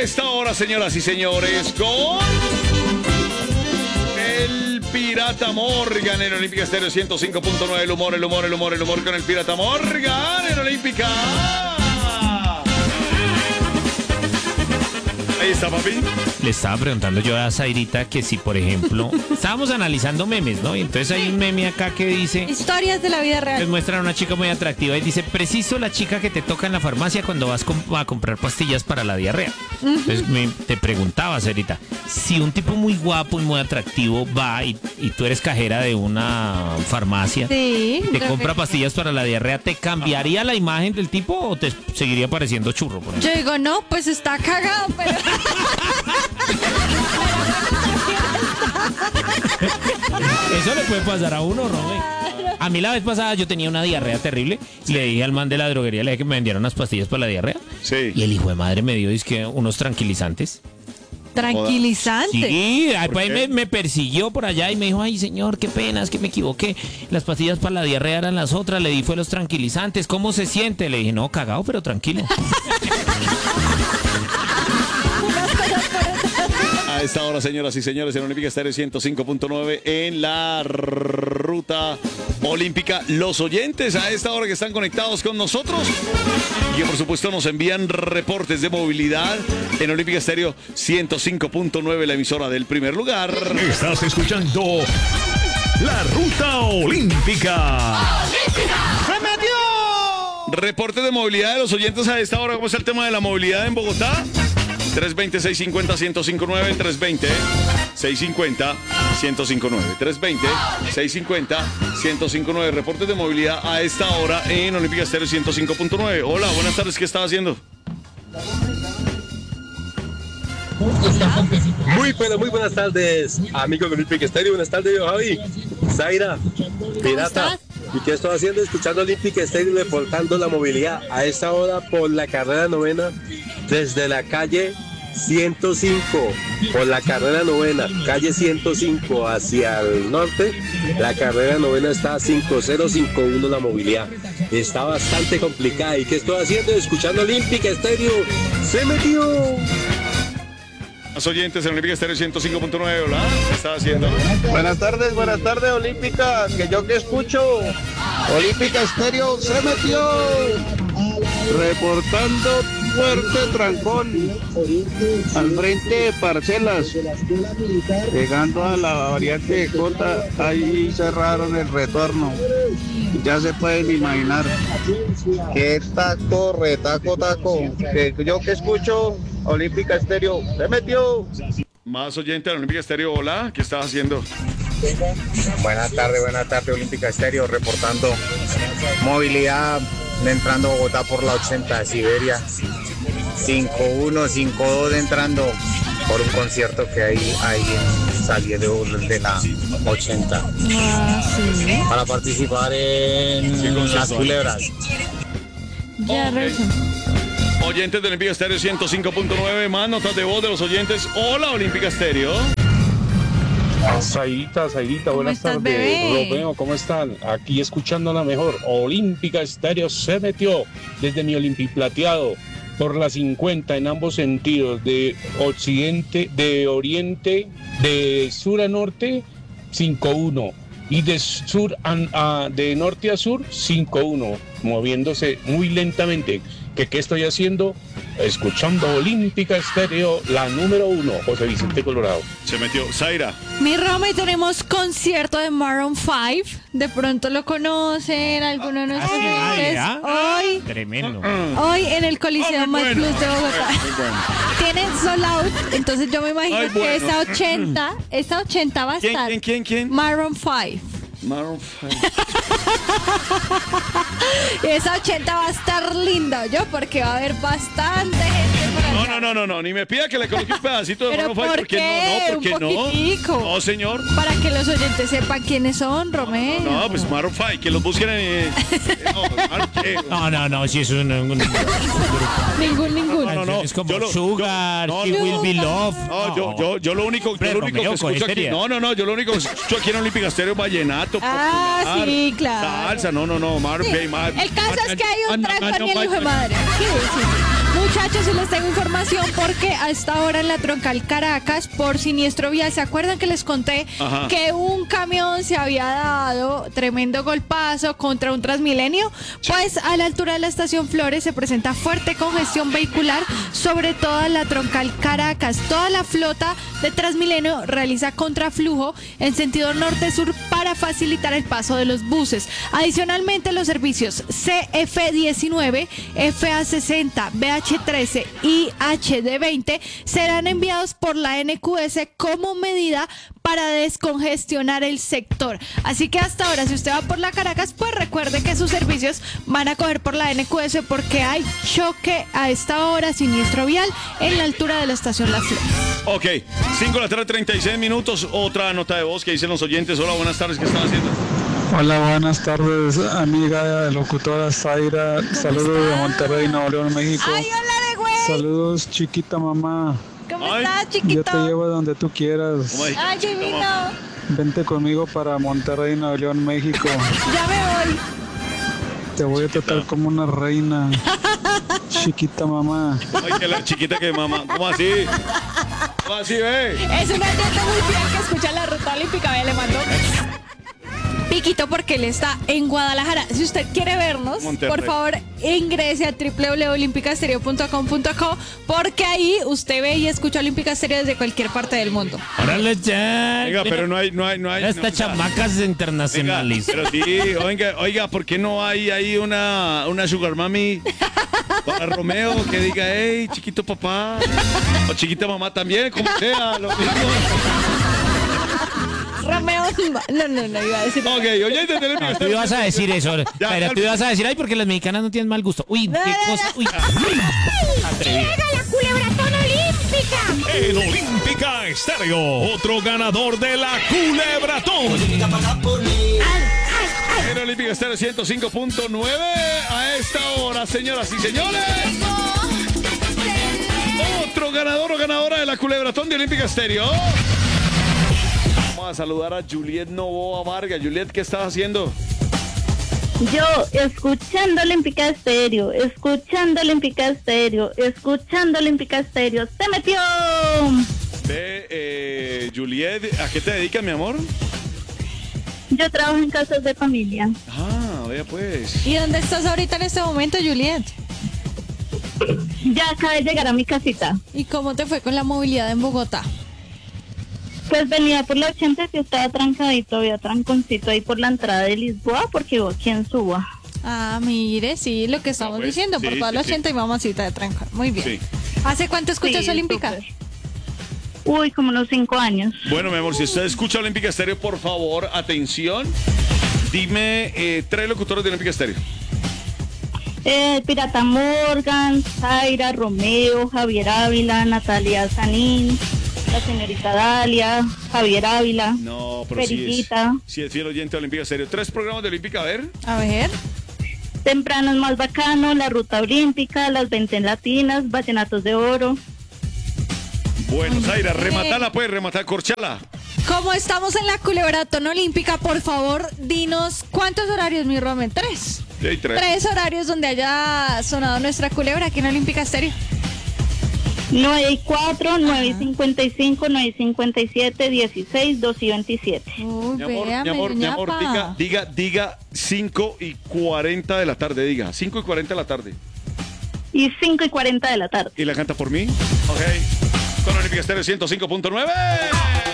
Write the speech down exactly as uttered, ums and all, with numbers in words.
esta hora, señoras y señores, con el Pirata Morgan en Olímpica Estéreo ciento cinco punto nueve. El humor, el humor, el humor, el humor con el Pirata Morgan en Olímpica. Ahí está, papi. Le estaba preguntando yo a Zairita que si, por ejemplo, estábamos analizando memes, ¿no? Y entonces hay un meme acá que dice... Historias de la vida real. Les muestran a una chica muy atractiva y dice, preciso la chica que te toca en la farmacia cuando vas a comprar pastillas para la diarrea. Uh-huh. Entonces me, te preguntaba, Zairita, si un tipo muy guapo y muy atractivo va y, y tú eres cajera de una farmacia, sí, te compra pastillas para la diarrea, ¿te cambiaría la imagen del tipo o te seguiría pareciendo churro? Por yo digo, no, pues está cagado, pero... Eso le puede pasar a uno, ¿no? A mí la vez pasada yo tenía una diarrea terrible y le dije al man de la droguería, le dije que me vendieran unas pastillas para la diarrea. Sí. Y el hijo de madre me dio dizque, unos tranquilizantes. ¿Tranquilizante? Sí, después me, me persiguió por allá y me dijo, ay señor, qué pena, es que me equivoqué. Las pastillas para la diarrea eran las otras, le di fue los tranquilizantes. ¿Cómo se siente? Le dije, no, cagado, pero tranquilo. A esta hora, señoras y señores, en Olímpica Estéreo ciento cinco punto nueve en la ruta olímpica. Los oyentes a esta hora que están conectados con nosotros y que por supuesto nos envían reportes de movilidad en Olímpica Estéreo ciento cinco punto nueve, la emisora del primer lugar. Estás escuchando la ruta olímpica. ¡Se metió! Reporte de movilidad de los oyentes a esta hora. ¿Cómo está el tema de la movilidad en Bogotá? tres veinte, seiscientos cincuenta, ciento cincuenta y nueve, tres veinte, seiscientos cincuenta, ciento cincuenta y nueve, tres veinte, seiscientos cincuenta, ciento cincuenta y nueve. Reportes de movilidad a esta hora en Olímpica Estéreo ciento cinco punto nueve. Hola, buenas tardes, ¿qué estás haciendo? Muy buenas, muy buenas tardes, amigos de Olímpica Estéreo. Buenas tardes, yo, Javi, Zaira, Pirata. ¿Y qué estoy haciendo? Escuchando Olímpica Estéreo, reportando la movilidad a esta hora por la carrera novena desde la calle ciento cinco, por la carrera novena, calle ciento cinco hacia el norte. La carrera novena está a cinco cero cinco uno la movilidad. Está bastante complicada. ¿Y qué estoy haciendo? Escuchando Olímpica Estéreo. ¡Se metió! Los oyentes en Olímpica Estéreo ciento cinco punto nueve, hola, ¿qué estás haciendo? Buenas tardes, buenas tardes, Olímpica, que yo que escucho, Olímpica Estéreo se metió, reportando fuerte trancón, al frente de Parcelas, llegando a la variante de Cota, ahí cerraron el retorno, ya se pueden imaginar, qué taco, retaco, taco, que yo que escucho, Olímpica Estéreo se metió. Más oyente de Olímpica Estéreo, hola, ¿qué estás haciendo? Buenas tardes, buenas tardes, Olímpica Estéreo, reportando movilidad entrando a Bogotá por la ochenta de Siberia, cinco uno, cinco dos entrando por un concierto que hay ahí saliendo de la ochenta. Ah, sí. Para participar en las culebras. Ya, okay. Oyentes de Olímpica Estéreo ciento cinco punto nueve, más notas de voz de los oyentes. Hola, Olímpica Estéreo. Zairita, Zairita, buenas estás, tardes. bebé? Romeo, ¿cómo están? Aquí escuchando la mejor. Olímpica Estéreo se metió desde mi Olimpiplateado por la cincuenta en ambos sentidos, de occidente, de oriente, de sur a norte, cinco uno. Y de sur a, a, de norte a sur, cinco uno, moviéndose muy lentamente. ¿Qué, ¿Qué estoy haciendo? Escuchando Olímpica Estéreo, la número uno, José Vicente Colorado. Se metió. Zaira. Mi Roma, y tenemos concierto de Maroon cinco. De pronto lo conocen, alguno de nuestros oyentes. Hoy, Tremendo. hoy en el Coliseo Oh, muy Más bueno, Plus de Bogotá. muy bueno. Tienen sold out, entonces yo me imagino Ay, que bueno. esa ochenta, esa ochenta va a ¿Quién, estar. quién, quién, quién? Maroon cinco. Maroon cinco. Y esa ochenta va a estar linda, yo, porque va a haber bastante gente por allá. No, no, no, no, no, ni me pida que le coloque un pedacito de ¿Pero Maroon cinco, por porque qué? no, no, porque Un no. poquitico. No, señor. Para que los oyentes sepan quiénes son, Romeo. No, pues Maroon cinco, que los busquen en... eh, no, ¿qué? No, no, no, si es un, un, un Ningún, ningún. No, no, no. Es como Yo lo- Sugar, yo- no, She no. Will Be Loved. No, yo, yo, yo lo único, yo Hombre, lo único Romeo, que escucho coge aquí, seria. no, no, no, yo lo único que escucho aquí en Olímpica Estéreo es vallenato, Ah, popular, sí, claro. salsa, no, no, no, Maroon Sí. cinco, Mar- El caso es que hay un Ah, ah, trancón no, y el hijo de no, madre. Sí, sí, sí. Muchachos, les tengo información porque a esta hora en la Troncal Caracas, por siniestro vial, ¿se acuerdan que les conté Ajá. que un camión se había dado tremendo golpazo contra un Transmilenio? Pues a la altura de la estación Flores se presenta fuerte congestión vehicular, sobre todo en la Troncal Caracas. Toda la flota de Transmilenio realiza contraflujo en sentido norte-sur para facilitar el paso de los buses. Adicionalmente, los servicios C F diecinueve, F A sesenta, B H trece y H D veinte serán enviados por la N Q S como medida para descongestionar el sector. Así que hasta ahora, si usted va por la Caracas, pues recuerde que sus servicios van a coger por la N Q S porque hay choque a esta hora, siniestro vial, en la altura de la estación La Flor. Ok, cinco de la tarde, treinta y seis minutos. Otra nota de voz que dicen los oyentes. Hola, buenas tardes, ¿qué están haciendo? Hola, buenas tardes, amiga locutora Zaira. Saludos de Monterrey, Nuevo León, México. ¡Ay, hola de güey! Saludos, chiquita mamá. ¿Cómo Ay. estás, Yo chiquito? te llevo a donde tú quieras. ¿Cómo hay? ¡Ay, divino! Vente conmigo para Monterrey, Nuevo León, México. Ya me voy. Te voy a tratar como una reina. Chiquita mamá. Ay, que la chiquita que mamá. ¿Cómo así? ¿Cómo así, ve? Es una gente muy fiel que escucha la ruta olímpica. Ve, le mando piquito porque él está en Guadalajara. Si usted quiere vernos, Monterrey. por favor, ingrese a w w w punto olímpica estéreo punto com punto co porque ahí usted ve y escucha Olímpica Estéreo desde cualquier parte del mundo. Órale, ya. Venga, pero no hay, no hay, no hay. Estas no, chamacas Venga, internacionales. pero sí, oiga, oiga, ¿por qué no hay ahí una, una sugar mami para Romeo que diga, hey, chiquito papá, o chiquita mamá también, como sea, lo mismo? Romeo, no, no, no iba a decir. Ok, oye, te tenemos. No, tú ibas a decir eso. Ya, Pero ya. tú ibas a decir, ay, porque las mexicanas no tienen mal gusto. Uy, qué cosa. Uy, atrevida. la culebratón olímpica! En Olímpica Estéreo, otro ganador de la Culebratón. En Olímpica Estéreo ciento cinco punto nueve a esta hora, señoras y señores. Otro ganador o ganadora de la Culebratón de Olímpica Estéreo. Vamos a saludar a Juliet Novoa Vargas. Juliet, ¿qué estás haciendo? Yo, escuchando Olímpica Estéreo, escuchando Olímpica Estéreo, escuchando Olímpica Estéreo, ¡se metió! Ve, eh, Juliet, ¿a qué te dedicas, mi amor? Yo trabajo en casas de familia. Ah, vea pues. ¿Y dónde estás ahorita en este momento, Juliet? Ya acabé de llegar a mi casita. ¿Y cómo te fue con la movilidad en Bogotá? Pues venía por la ochenta y estaba trancadito, había tranconcito ahí por la entrada de Lisboa, porque hubo quien suba. Ah, mire, sí, lo que estamos Ah, pues, diciendo, por sí, toda sí, la sí. ochenta y mamacita de tranca. Muy bien. Sí. ¿Hace cuánto escuchas Sí, Olímpica? súper. Uy, como unos cinco años. Bueno, mi amor, si usted escucha Olímpica Estéreo, por favor, atención. Dime eh, tres locutores de Olímpica Estéreo. Eh, Pirata Morgan, Zaira, Romeo, Javier Ávila, Natalia Sanín, la señorita Dalia, Javier Ávila. No, pero sí es, Perillita. sí es fiel oyente de Olímpica Estéreo. Tres programas de Olímpica, a ver. A ver. Temprano es más bacano, la ruta olímpica, las veinte latinas, vallenatos de oro. Bueno, Zaira, bien. rematala, pues, rematar, corchala. Como estamos en la Culebratón Olímpica, por favor, dinos cuántos horarios, mi Romen. Tres. Sí, tres. Tres horarios donde haya sonado nuestra culebra aquí en Olímpica Estéreo. nueve y cuatro, nueve y cincuenta y cinco, nueve y cincuenta y siete, dieciséis, dos y veintisiete. Uy, Mi amor, véame, mi amor, mi amor, ñapa. diga, diga, diga cinco y cuarenta de la tarde, diga, cinco y cuarenta de la tarde. Y cinco y cuarenta de la tarde. ¿Y la canta por mí? Ok. Con Olímpica Estéreo ciento cinco punto nueve.